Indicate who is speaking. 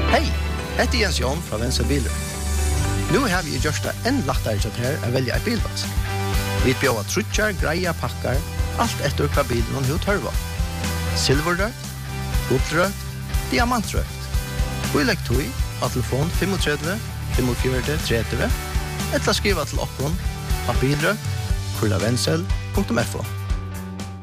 Speaker 1: Hei, hette Jens Jon fra Venstre Biler. Nu har vi gjort det enn lettere til her å velge et bilvask. Vi bjør trutjar, greia pakkar, alt etter hva bilen hun tørver. Silverrøkt, guldrøkt, diamantrøkt. Og i lekktøy av telefon 35 45 30 eller skriva til okkon av bilrøkt.vensel.fo.